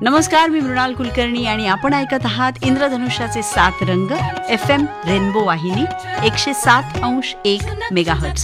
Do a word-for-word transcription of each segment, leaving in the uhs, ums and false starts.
नमस्कार, मी मृणाल कुलकर्णी आणि आपण ऐकत आहात इंद्रधनुष्याचे सात रंग एफ एम रेनबो वाहिनी एकशे सात अंश एक मेगाहर्ट्झ.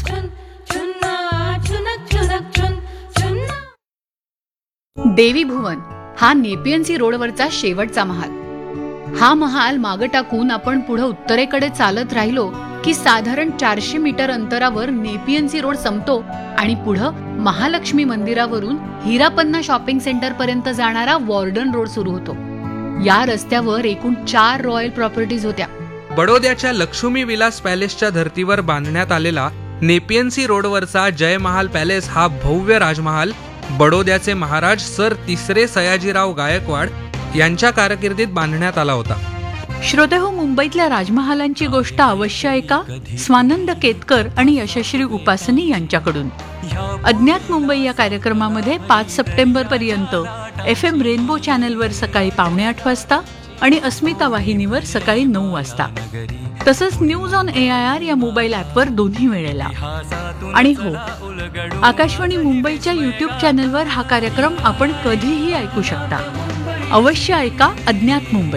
देवी भुवन हा नेपियन्सी रोडवरचा शेवटचा महाल. हा महाल मागं टाकून आपण पुढे उत्तरेकडे चालत राहिलो की साधारण चारशे मीटर अंतरावर नेपियन्सी रोड संपतो आणि पुढं महालक्ष्मी मंदिरावरून हिरापन्ना शॉपिंग सेंटर पर्यंत जाणारा वॉर्डन रोड सुरू होतो. या रस्त्यावर एकूण चार रॉयल प्रॉपर्टीज होत्या. बडोद्याच्या लक्ष्मी विलास पॅलेसच्या धर्तीवर बांधण्यात आलेला नेपियन्सी रोडवरचा जय महाल पॅलेस हा भव्य राजमहाल बडोद्याचे महाराज सर तिसरे सयाजीराव गायकवाड यांच्या कारकिर्दीत बांधण्यात आला होता. श्रोतेहो, मुंबईतल्या राजमहालांची गोष्ट अवश्य ऐका स्वानंद केतकर आणि यशश्री उपासनी यांच्याकडून. अज्ञात मुंबई या कार्यक्रमामध्ये पाच सप्टेंबर पर्यंत एफ एम रेनबो चॅनलवर सकाळी पावणे आठ वाजता आणि अस्मिता वाहिनीवर सकाळी नऊ वाजता, तसंच news on A I R या मोबाईल ॲपवर दोन्ही वेळेला. आणि हो, आकाशवाणी मुंबईच्या युट्यूब चॅनलवर हा कार्यक्रम आपण कधीही ऐकू शकता. अवश्य ऐका अज्ञात मुंबई.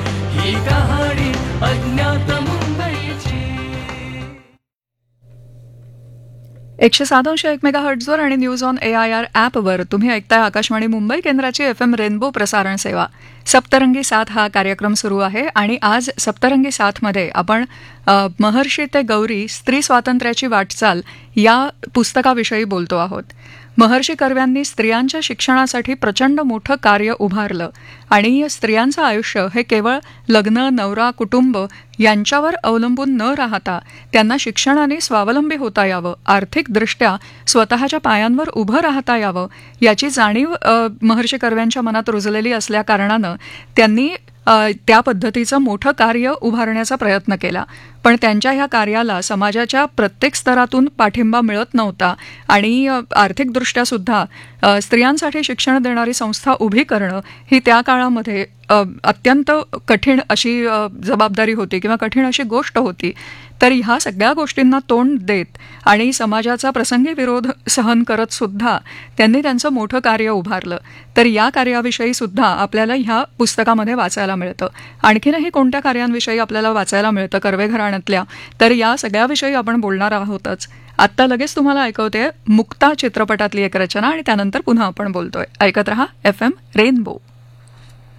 एकशे सात अंश एक मेगा हर्ट्झवर आणि news on A I R ॲपवर तुम्ही ऐकताय आकाशवाणी मुंबई केंद्राची एफ एम रेनबो प्रसारण सेवा. सप्तरंगी साथ हा कार्यक्रम सुरू आहे आणि आज सप्तरंगी साथमध्ये आपण महर्षी ते गौरी स्त्री स्वातंत्र्याची वाटचाल या पुस्तकाविषयी बोलतो आहोत. महर्षी कर्व्यांनी स्त्रियांच्या शिक्षणासाठी प्रचंड मोठं कार्य उभारलं आणि स्त्रियांचं आयुष्य हे केवळ लग्न, नवरा, कुटुंब यांच्यावर अवलंबून न राहता त्यांना शिक्षणाने स्वावलंबी होता यावं, आर्थिकदृष्ट्या स्वतःच्या पायांवर उभं राहता यावं याची जाणीव महर्षी कर्व्यांच्या मनात रुजलेली असल्याकारणानं त्यांनी त्या पद्धतीचं मोठं कार्य उभारण्याचा प्रयत्न केला. पण त्यांच्या ह्या कार्याला समाजाच्या प्रत्येक स्तरातून पाठिंबा मिळत नव्हता आणि आर्थिकदृष्ट्या सुद्धा स्त्रियांसाठी शिक्षण देणारी संस्था उभी करणं ही त्या काळामध्ये अत्यंत कठीण अशी जबाबदारी होती किंवा कठीण अशी गोष्ट होती. तर ह्या सगळ्या गोष्टींना तोंड देत आणि समाजाचा प्रसंगी विरोध सहन करत सुद्धा त्यांनी त्यांचं मोठं कार्य उभारलं. तर या कार्याविषयी सुद्धा आपल्याला ह्या पुस्तकामध्ये वाचायला मिळतं. आणखीनही कोणत्या कार्यांविषयी आपल्याला वाचायला मिळतं कर्वे घराण्यातल्या, तर या सगळ्याविषयी आपण बोलणार आहोतच. आत्ता लगेच तुम्हाला ऐकवते मुक्ता चित्रपटातली एक रचना आणि त्यानंतर पुन्हा आपण बोलतोय. ऐकत रहा एफ एम रेनबो.